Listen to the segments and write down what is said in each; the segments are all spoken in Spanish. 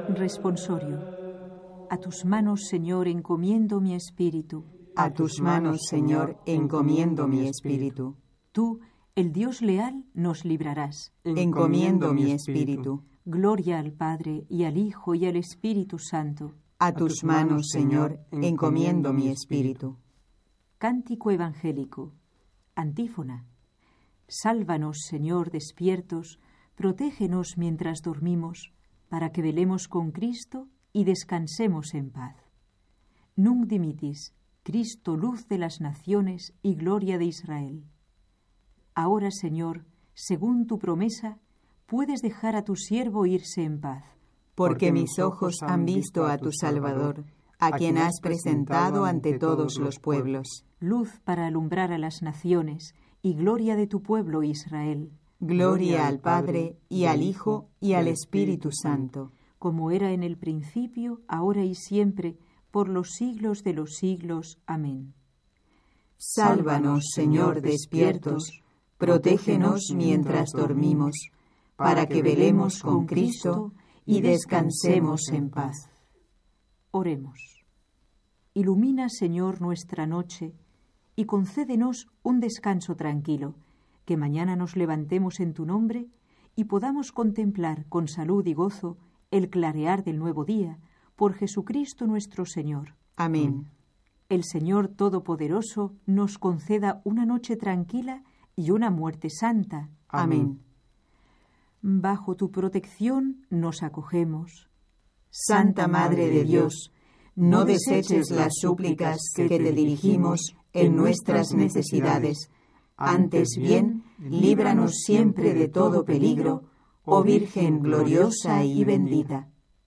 Responsorio. A tus manos, Señor, encomiendo mi espíritu. A tus manos, Señor, encomiendo mi espíritu. Tú, el Dios leal, nos librarás. Encomiendo mi espíritu. Gloria al Padre, y al Hijo, y al Espíritu Santo. A tus manos, Señor, encomiendo mi espíritu. Cántico evangélico. Antífona. Sálvanos, Señor, despiertos, protégenos mientras dormimos, para que velemos con Cristo y descansemos en paz. Nunc dimittis, Cristo, luz de las naciones y gloria de Israel. Ahora, Señor, según tu promesa, puedes dejar a tu siervo irse en paz. Porque mis ojos han visto a tu Salvador, a quien has presentado ante todos los pueblos. Luz para alumbrar a las naciones y gloria de tu pueblo Israel. Gloria al Padre, y al Hijo, y al Espíritu Santo. Como era en el principio, ahora y siempre, por los siglos de los siglos. Amén. Sálvanos, Señor, despiertos, protégenos mientras dormimos, para que velemos con Cristo y descansemos en paz. Oremos. Ilumina, Señor, nuestra noche y concédenos un descanso tranquilo, que mañana nos levantemos en tu nombre y podamos contemplar con salud y gozo el clarear del nuevo día, por Jesucristo nuestro Señor. Amén. El Señor Todopoderoso nos conceda una noche tranquila y una muerte santa. Amén. Bajo tu protección nos acogemos. Santa Madre de Dios, no deseches las súplicas que te dirigimos en nuestras necesidades. Antes bien, líbranos siempre de todo peligro, oh Virgen gloriosa y bendita.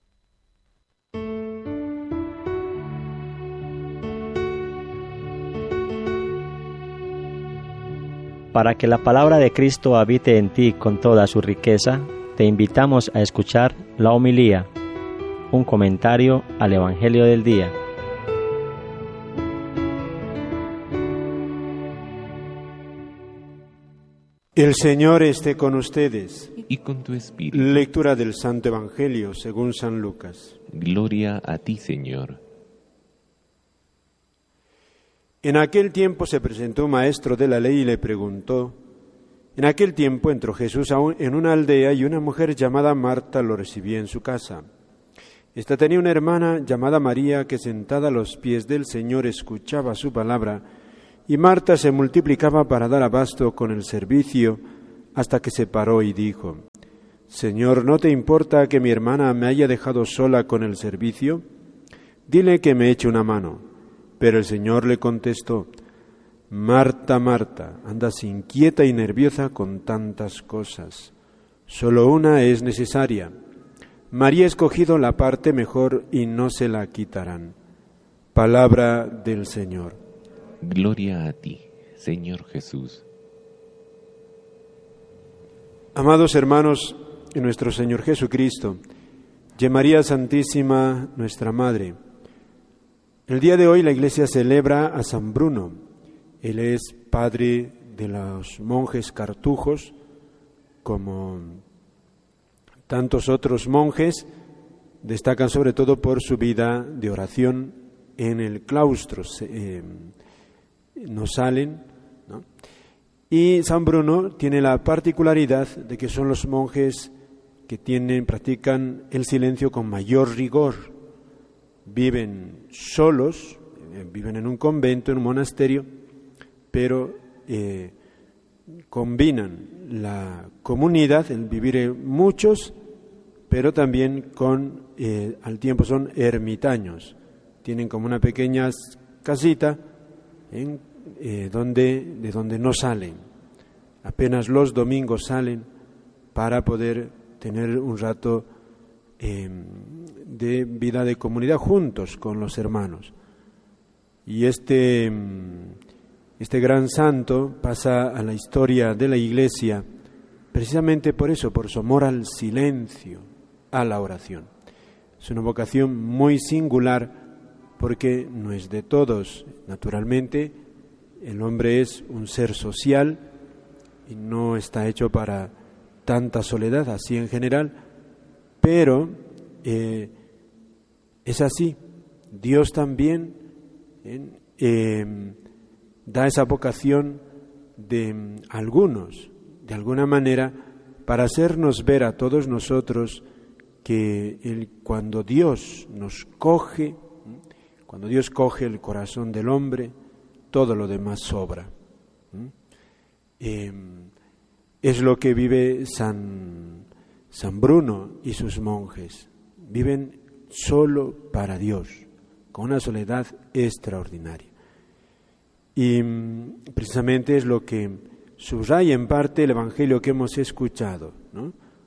Para que la palabra de Cristo habite en ti con toda su riqueza, te invitamos a escuchar la homilía, un comentario al Evangelio del día. El Señor esté con ustedes. Y con tu espíritu. Lectura del Santo Evangelio según San Lucas. Gloria a ti, Señor. En aquel tiempo se presentó un maestro de la ley y le preguntó. En aquel tiempo entró Jesús en una aldea y una mujer llamada Marta lo recibía en su casa. Esta tenía una hermana llamada María que sentada a los pies del Señor escuchaba su palabra, y Marta se multiplicaba para dar abasto con el servicio, hasta que se paró y dijo: Señor, ¿no te importa que mi hermana me haya dejado sola con el servicio? Dile que me eche una mano. Pero el Señor le contestó: Marta, Marta, andas inquieta y nerviosa con tantas cosas. Solo una es necesaria. María ha escogido la parte mejor y no se la quitarán. Palabra del Señor. Gloria a ti, Señor Jesús. Amados hermanos en nuestro Señor Jesucristo, y María Santísima, nuestra Madre, el día de hoy la Iglesia celebra a San Bruno. Él es padre de los monjes cartujos, como tantos otros monjes. Destacan sobre todo por su vida de oración en el claustro. No salen, ¿no? Y San Bruno tiene la particularidad de que son los monjes que practican el silencio con mayor rigor. Viven solos, viven en un convento, en un monasterio, pero combinan la comunidad, el vivir muchos, pero también al tiempo son ermitaños. Tienen como una pequeña casita de donde no salen. Apenas los domingos salen para poder tener un rato de vida de comunidad juntos con los hermanos. Y este gran santo pasa a la historia de la Iglesia precisamente por eso, por su amor al silencio, a la oración. Es una vocación muy singular porque no es de todos. Naturalmente, el hombre es un ser social y no está hecho para tanta soledad, así en general, pero es así. Dios también da esa vocación de algunos, de alguna manera, para hacernos ver a todos nosotros que cuando Dios nos coge, cuando Dios coge el corazón del hombre, todo lo demás sobra. Es lo que vive San Bruno y sus monjes. Viven solo para Dios, con una soledad extraordinaria. Y precisamente es lo que subraya en parte el Evangelio que hemos escuchado, ¿no?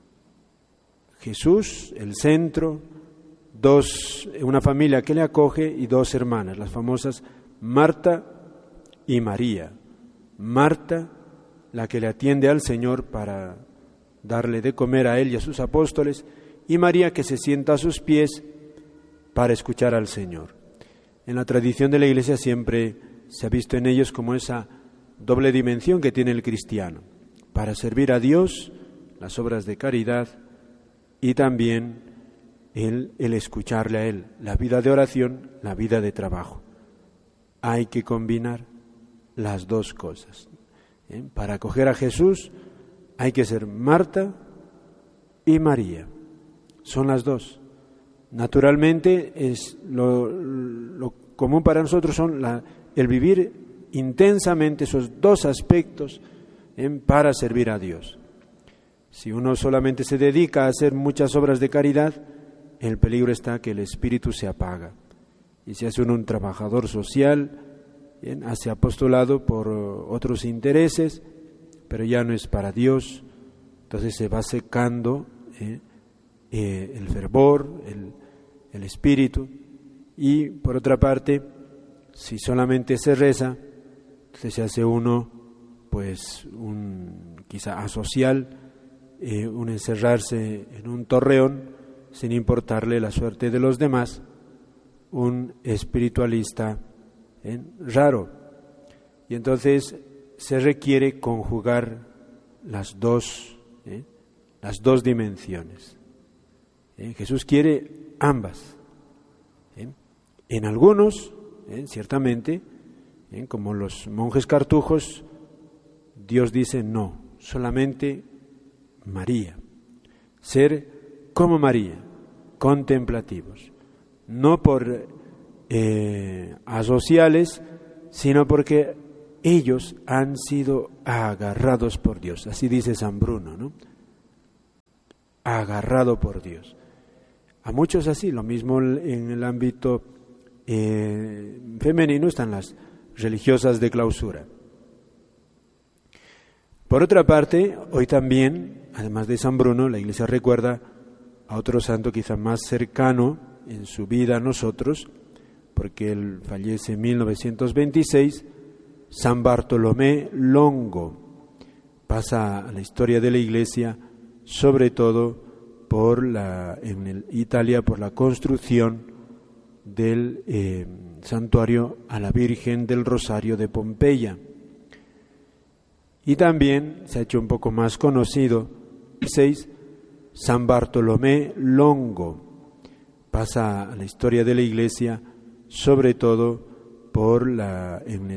Jesús, el centro, una familia que le acoge y dos hermanas, las famosas Marta y María. Marta, la que le atiende al Señor para darle de comer a él y a sus apóstoles, y María, que se sienta a sus pies para escuchar al Señor. En la tradición de la Iglesia siempre se ha visto en ellos como esa doble dimensión que tiene el cristiano, para servir a Dios, las obras de caridad, y también el escucharle a Él, la vida de oración, la vida de trabajo. Hay que combinar las dos cosas. Para acoger a Jesús hay que ser Marta y María. Son las dos. Naturalmente, es lo común para nosotros son el vivir intensamente esos dos aspectos para servir a Dios. Si uno solamente se dedica a hacer muchas obras de caridad, el peligro está que el espíritu se apaga y se hace uno un trabajador social, hace apostolado por otros intereses, pero ya no es para Dios. Entonces se va secando el fervor, el espíritu. Y por otra parte, si solamente se reza, entonces se hace uno pues quizá asocial, un encerrarse en un torreón sin importarle la suerte de los demás, un espiritualista raro. Y entonces se requiere conjugar las dos dimensiones. Jesús quiere ambas. En algunos, ciertamente, como los monjes cartujos, Dios dice no, solamente María. Ser como María, contemplativos, no por asociales, sino porque ellos han sido agarrados por Dios. Así dice San Bruno, ¿no? Agarrado por Dios. A muchos así, lo mismo en el ámbito femenino están las religiosas de clausura. Por otra parte, hoy también, además de San Bruno, la Iglesia recuerda a otro santo quizá más cercano en su vida a nosotros, porque él fallece en 1926, San Bartolomé Longo. Pasa a la historia de la Iglesia, sobre todo en Italia, por la construcción del santuario a la Virgen del Rosario de Pompeya. Y también se ha hecho un poco más conocido, San Bartolomé Longo. Pasa a la historia de la Iglesia, sobre todo en